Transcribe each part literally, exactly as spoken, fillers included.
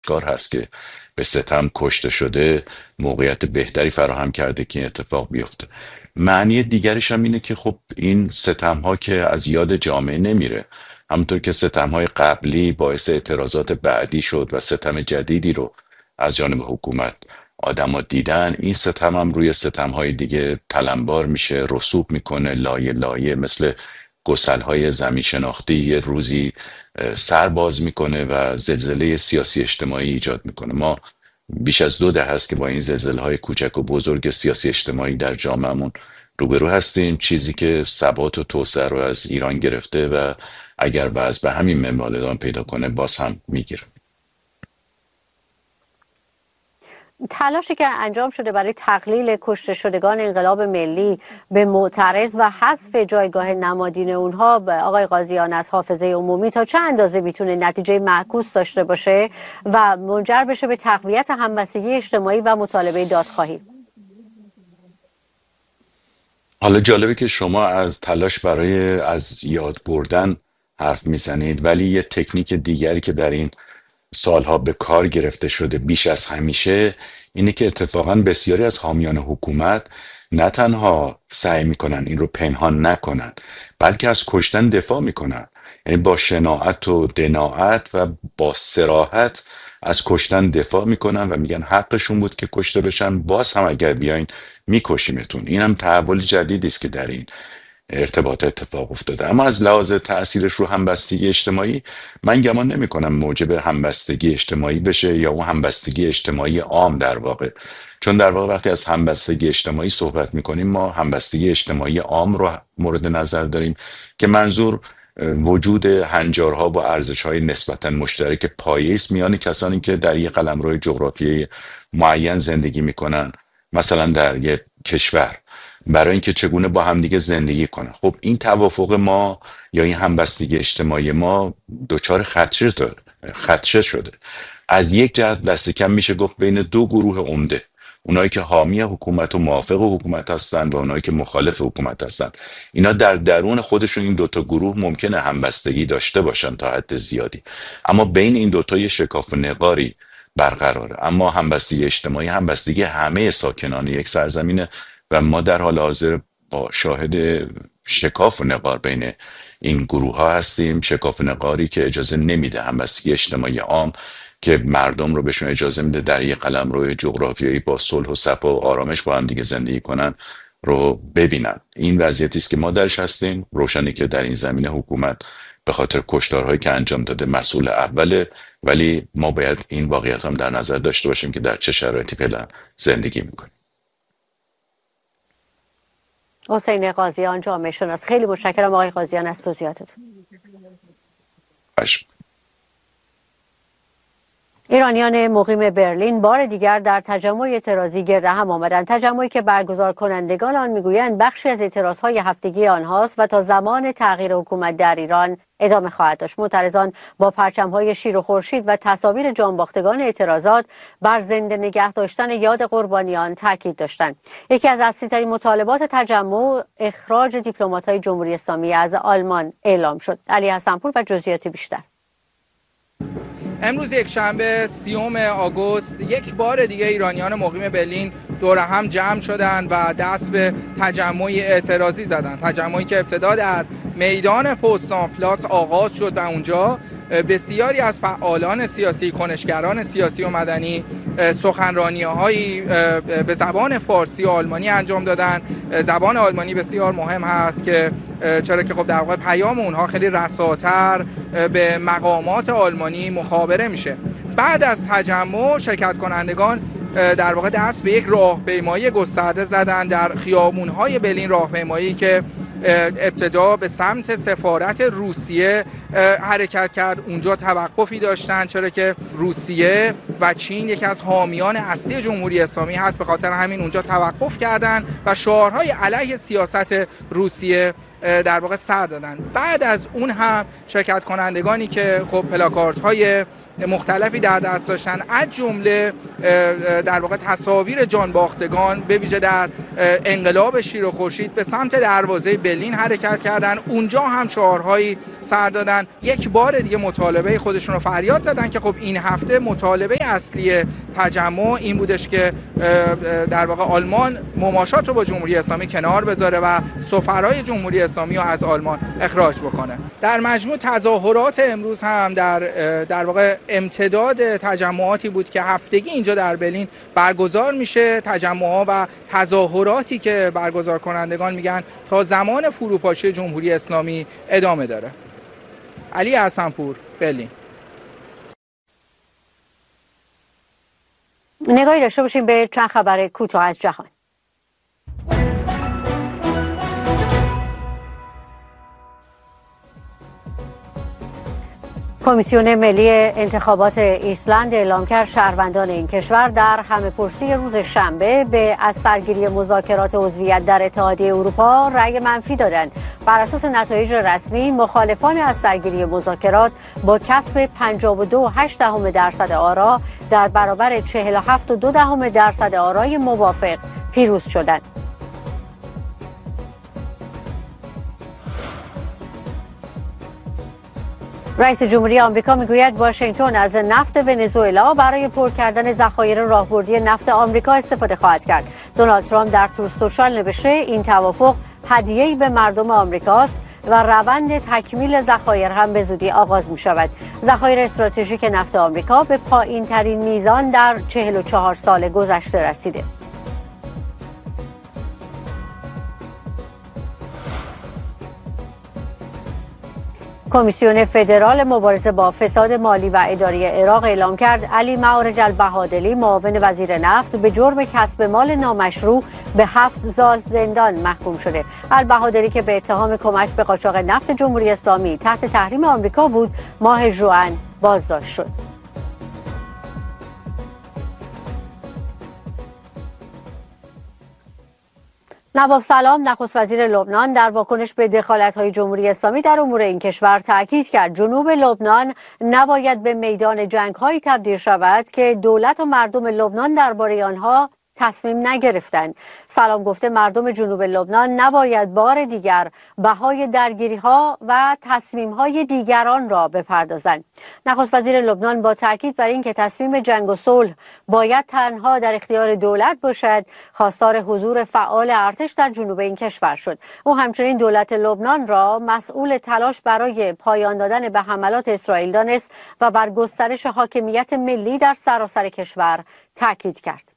آشکار هست که به ستم کشته شده موقعیت بهتری فراهم کرده که این اتفاق بیفته. معنی دیگرش هم اینه که خب این ستم ها که از یاد جامعه نمیره، همونطور که ستم های قبلی باعث اعتراضات بعدی شد و ستم جدیدی رو از جانب حکومت آدما دیدن، این ستم هم روی ستم های دیگه تلمبار میشه، رسوب میکنه لایه لایه، مثل گسل های زمین شناختی یه روزی اه، سر باز میکنه و زلزله سیاسی اجتماعی ایجاد میکنه. ما بیش از دو دهه است که با این زلزله های کوچک و بزرگ سیاسی اجتماعی در جامعهمون روبرو هستیم، چیزی که ثبات و توسعه رو از ایران گرفته و اگر وضع به همین منوال ادامه پیدا کنه باز هم میگیره. تلاشی که انجام شده برای تقلیل کشته شدگان انقلاب ملی به معترض و حذف جایگاه نمادین اونها به آقای قاضیان از حافظه عمومی تا چه اندازه میتونه نتیجه معکوس داشته باشه و منجر بشه به تقویت همبستگی اجتماعی و مطالبه دادخواهی؟ حالا جالبه که شما از تلاش برای از یاد بردن حرف میزنید، ولی یه تکنیک دیگری که در این سالها به کار گرفته شده بیش از همیشه اینه که اتفاقا بسیاری از حامیان حکومت نه تنها سعی میکنن این رو پنهان نکنن، بلکه از کشتن دفاع میکنن. یعنی با شناعت و دناعت و با صراحت از کشتن دفاع میکنن و میگن حقشون بود که کشته بشن، باز هم اگر بیاین میکشیمتون. این هم تحول جدیدی است که در این ارتباط اتفاق افتاده. اما از لحاظ تأثیرش رو همبستگی اجتماعی، من گمان نمی کنم موجب همبستگی اجتماعی بشه، یا اون همبستگی اجتماعی عام در واقع. چون در واقع وقتی از همبستگی اجتماعی صحبت می کنیم ما همبستگی اجتماعی عام رو مورد نظر داریم که منظور وجود هنجارها با ارزش‌های نسبتاً مشترک پایه‌ای است میان کسانی که در یک قلمرو جغرافیایی معین زندگی میکنن، مثلا در یک کشور، برای اینکه چگونه با همدیگه زندگی کنن. خب این توافق ما یا این همبستگی اجتماعی ما دچار خدشه داره، خدشه شده. از یک جهت دست کم میشه گفت بین دو گروه عمده، اونایی که حامی حکومت و موافق حکومت هستن و اونایی که مخالف حکومت هستن. اینا در درون خودشون این دوتا گروه ممکنه همبستگی داشته باشن تا حد زیادی، اما بین این دوتا یه شکاف و نقاری برقراره. اما همبستگی اجتماعی همبستگی همه ساکنان یک سرزمینه و ما در حال حاضر با شاهد شکاف و نقار بین این گروه ها هستیم، شکاف و نقاری که اجازه نمیده همبستگی اجتماعی عام که مردم رو بهشون اجازه میده در یک قلمرو جغرافیایی با صلح و صفا و آرامش با هم دیگه زندگی کنن رو ببینن. این وضعیتی است که ما درش هستیم. روشنه که در این زمینه حکومت به خاطر کشتارهایی که انجام داده مسئول اوله، ولی ما باید این واقعیت هم در نظر داشته باشیم که در چه شرایطی فعلا زندگی میکنیم. حسین قاضیان، جامعه شناس، خیلی متشکرم آقای قاضیان از توضیحاتتون. باشه. ایرانیان مقیم برلین بار دیگر در تجمع اعتراضی گرد هم آمدند. تجمعی که برگزار کنندگان آن میگویند بخشی از اعتراضهای هفتگی آنهاست و تا زمان تغییر حکومت در ایران ادامه خواهد داشت. معترضان با پرچم‌های شیر و خورشید و تصاویر جانباختگان اعتراضات بر زنده نگه داشتن یاد قربانیان تاکید داشتند. یکی از اصلی‌ترین مطالبات تجمع اخراج دیپلمات‌های جمهوری اسلامی از آلمان اعلام شد. علی حسنپور و جزئیات بیشتر. امروز یک شنبه سیوم آگوست یک بار دیگه ایرانیان مقیم برلین دور هم جمع شدند و دست به تجمعی اعتراضی زدند. تجمعی که ابتدا در میدان پوتسدام پلاتس آغاز شد و اونجا بسیاری از فعالان سیاسی، کنشگران سیاسی و مدنی سخنرانی‌هایی به زبان فارسی و آلمانی انجام دادن. زبان آلمانی بسیار مهم هست که چرا که خب در واقع پیام اونها خیلی رساتر به مقامات آلمانی مخابره میشه. بعد از تجمع شرکت کنندگان در واقع دست به یک راهپیمایی گسترده زدن در خیابون‌های برلین، راهپیمایی که ابتدا به سمت سفارت روسیه حرکت کرد. اونجا توقفی داشتن چرا که روسیه و چین یکی از حامیان اصلی جمهوری اسلامی هست، به خاطر همین اونجا توقف کردن و شعارهای علیه سیاست روسیه در واقع سر دادن. بعد از اون هم شرکت کنندگانی که خب پلاکاردهای های مختلفی در دست داشتن، از جمله در واقع تصاویر جانباختگان به ویژه در انقلاب شیر و خورشید به سمت دروازه برلین حرکت کردن. اونجا هم شعارهایی سر دادن. یک بار دیگه مطالبه خودشون رو فریاد زدن که خب این هفته مطالبه اصلی تجمع این بودش که در واقع آلمان مماشات رو با جمهوری اسلامی کنار بذاره و سفرای جمهوری اسلامی رو از آلمان اخراج بکنه. در مجموع تظاهرات امروز هم در در واقع امتداد تجمعاتی بود که هفتگی اینجا در برلین برگزار میشه. تجمعات و تظاهراتی که برگزار کنندگان میگن تا زمان فروپاشی جمهوری اسلامی ادامه داره. علی حسنپور، برلین. نگاهی داشته باشیم به چند خبر کوتاه از جهان. کمیسیون ملی انتخابات ایسلند اعلام کرد شهروندان این کشور در همه‌پرسی روز شنبه به از سرگیری مذاکرات عضویت در اتحادیه اروپا رأی منفی دادند. بر اساس نتایج رسمی، مخالفان از سرگیری مذاکرات با کسب پنجاه و دو و هشت دهم درصد آرا در برابر چهل و هفت و دو دهم درصد آرای موافق پیروز شدند. رئیس جمهوری آمریکا میگوید واشنگتن از نفت ونزوئلا برای پر کردن ذخایر راهبردی نفت آمریکا استفاده خواهد کرد. دونالد ترامپ در تور سوشال نوشته این توافق هدیه‌ای به مردم آمریکاست و روند تکمیل ذخایر هم به زودی آغاز می شود. ذخایر استراتژیک نفت آمریکا به پایین ترین میزان در چهل و چهار سال گذشته رسیده. کمیسیون فدرال مبارزه با فساد مالی و اداری عراق اعلام کرد علی معارج البهادلی معاون وزیر نفت به جرم کسب مال نامشروع به هفت سال زندان محکوم شده. البهادلی که به اتهام کمک به قاچاق نفت جمهوری اسلامی تحت تحریم آمریکا بود، ماه ژوئن بازداشت شد. نواب سلام نخست وزیر لبنان در واکنش به دخالت‌های جمهوری اسلامی در امور این کشور تاکید کرد جنوب لبنان نباید به میدان جنگ‌هایی تبدیل شود که دولت و مردم لبنان درباره آنها تصمیم نگرفتند. سلام گفته مردم جنوب لبنان نباید بار دیگر بهای درگیری‌ها و تصمیم‌های دیگران را بپردازند. نخست وزیر لبنان با تاکید بر اینکه تصمیم جنگ و صلح باید تنها در اختیار دولت باشد، خواستار حضور فعال ارتش در جنوب این کشور شد. او همچنین دولت لبنان را مسئول تلاش برای پایان دادن به حملات اسرائیل دانست و بر گسترش حاکمیت ملی در سراسر کشور تاکید کرد.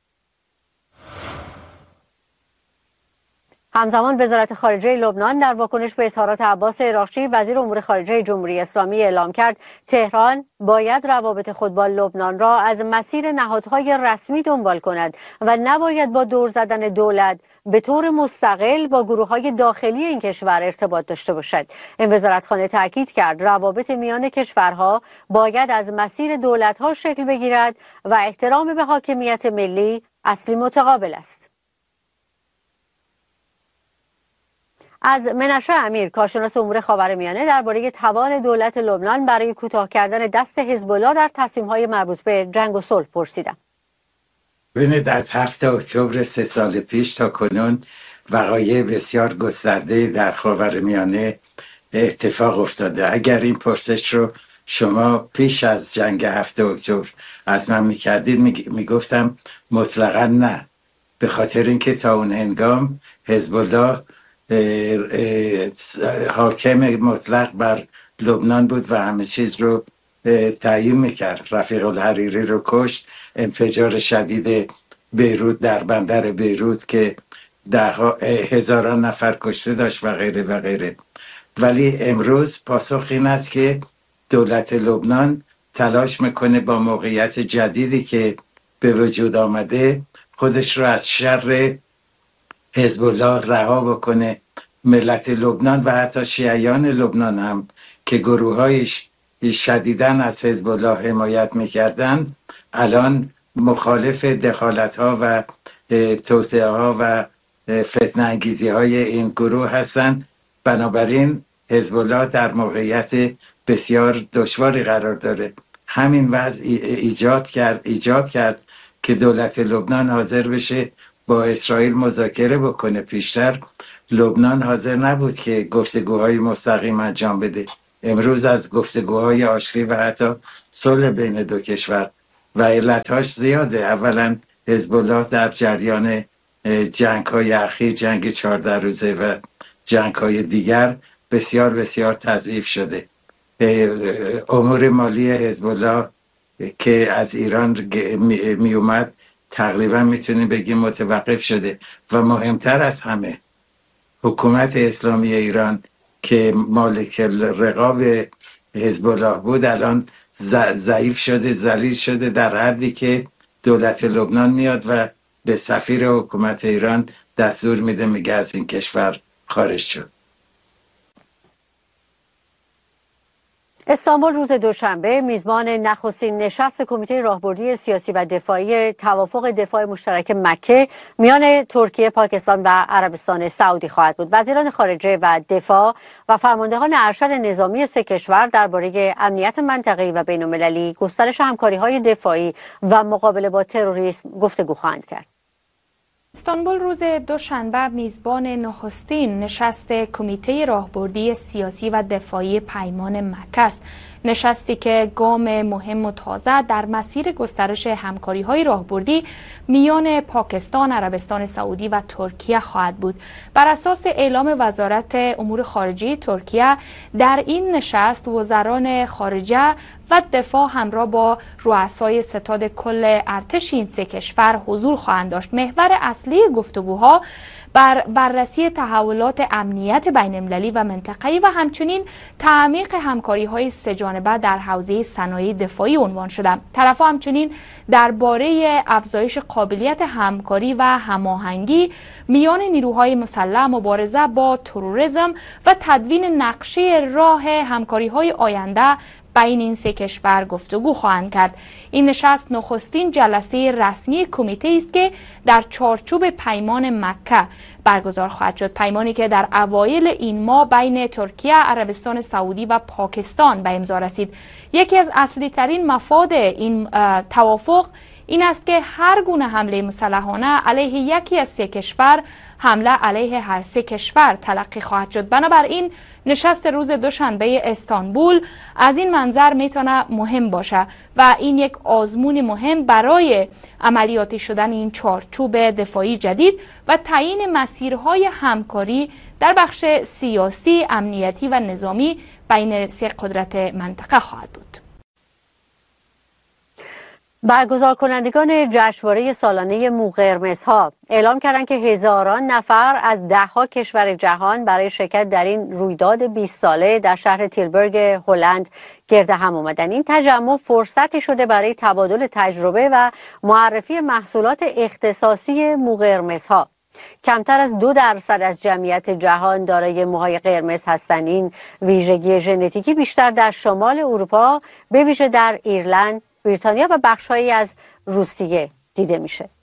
همزمان وزارت خارجه لبنان در واکنش به اظهارات عباس عراقچی وزیر امور خارجه جمهوری اسلامی اعلام کرد تهران باید روابط خود با لبنان را از مسیر نهادهای رسمی دنبال کند و نباید با دور زدن دولت به طور مستقل با گروه‌های داخلی این کشور ارتباط داشته باشد. این وزارتخانه تاکید کرد روابط میان کشورها باید از مسیر دولت‌ها شکل بگیرد و احترام به حاکمیت ملی اصلی متقابل است. از منشه امیر کارشناس امور خاورمیانه درباره توان دولت لبنان برای کوتاه کردن دست حزب الله در تصمیم‌های مربوط به جنگ و صلح پرسیدم. ببینید از هفته اکتبر سه سال پیش تا کنون وقایع بسیار گسترده در خاورمیانه اتفاق افتاده. اگر این پرسش رو شما پیش از جنگ هفته اکتبر از من میکردید میگفتم مطلقا نه، به خاطر اینکه تا اون هنگام حزب الله حاکم مطلق بر لبنان بود و همه چیز رو تعیین میکرد. رفیق الحریری رو کشت، انفجار شدید بیروت در بندر بیروت که ده هزاران نفر کشته داشت و غیره و غیره. ولی امروز پاسخ این است که دولت لبنان تلاش میکنه با موقعیت جدیدی که به وجود آمده خودش رو از شر حزب الله رها بکنه. ملت لبنان و حتی شیعیان لبنان هم که گروه‌هایش شدیداً از حزب الله حمایت می‌کردند الان مخالف دخالت‌ها و توطئه‌ها و فتنه انگیزی‌های این گروه هستند بنابراین حزب الله در موقعیت بسیار دشواری قرار داره. همین وضع ایجاد کرد ایجاب کرد که دولت لبنان حاضر بشه با اسرائیل مذاکره بکنه. پیشتر لبنان حاضر نبود که گفتگوهای مستقیم انجام بده. امروز از گفتگوهای آشتی و حتی صلح بین دو کشور و علتهاش زیاده. اولا حزب الله در جریان جنگ های اخیر، جنگ چهارده روزه و جنگ های دیگر بسیار بسیار تضعیف شده. امور مالی حزب الله که از ایران می اومد تقریبا میتونیم بگیم متوقف شده و مهمتر از همه حکومت اسلامی ایران که مالک رقاب حزب الله بود الان ضعیف شده، ذلیل شده، در حدی که دولت لبنان میاد و به سفیر حکومت ایران دستور میده، میگه از این کشور خارج شد. استانبول روز دوشنبه میزبان نخستین نشست کمیته راهبردی سیاسی و دفاعی توافق دفاع مشترک مکه میان ترکیه، پاکستان و عربستان سعودی خواهد بود. وزیران خارجه و دفاع و فرماندهان ارشد نظامی سه کشور درباره امنیت منطقه‌ای و بین‌المللی، گسترش همکاری‌های دفاعی و مقابله با تروریسم گفتگو خواهند کرد. استانبول روز دوشنبه میزبان نخستین نشست کمیته راهبردی سیاسی و دفاعی پیمان مکه است. نشستی که گام مهم و تازه در مسیر گسترش همکاری‌های راهبردی میان پاکستان، عربستان سعودی و ترکیه خواهد بود. بر اساس اعلام وزارت امور خارجه ترکیه، در این نشست وزران خارجه و دفاع همراه با رؤسای ستاد کل ارتش این سه کشور حضور خواهند داشت. محور اصلی گفتگوها بر بررسی تحولات امنیت بین‌المللی و منطقه‌ای و همچنین تعمیق همکاری‌های سه‌جانبه در حوزه صنایع دفاعی عنوان شده. طرف‌ها همچنین درباره افزایش قابلیت همکاری و هماهنگی میان نیروهای مسلح، مبارزه با تروریسم و تدوین نقشه راه همکاری‌های آینده بین این سه کشور گفتگو خواهند کرد. این نشست نخستین جلسه رسمی کمیته است که در چارچوب پیمان مکه برگزار خواهد شد. پیمانی که در اوایل این ماه بین ترکیه، عربستان سعودی و پاکستان به امضا رسید. یکی از اصلی ترین مفاد این توافق این است که هر گونه حمله مسلحانه علیه یکی از سه کشور حمله علیه هر سه کشور تلقی خواهد شد. بنابراین نشست روز دوشنبه استانبول از این منظر میتونه مهم باشه و این یک آزمون مهم برای عملیاتی شدن این چارچوب دفاعی جدید و تعیین مسیرهای همکاری در بخش سیاسی، امنیتی و نظامی بین سه قدرت منطقه خواهد بود. برگزار کنندگان جشنواره سالانه مو قرمزها اعلام کردند که هزاران نفر از دهها کشور جهان برای شرکت در این رویداد بیست ساله در شهر تیلبرگ هلند گرد هم آمدند. این تجمع فرصتی شده برای تبادل تجربه و معرفی محصولات اختصاصی مو قرمزها. کمتر از دو درصد از جمعیت جهان دارای موهای قرمز هستند. این ویژگی ژنتیکی بیشتر در شمال اروپا، به ویژه در ایرلند، بریتانیا و بخش‌هایی از روسیه دیده میشه.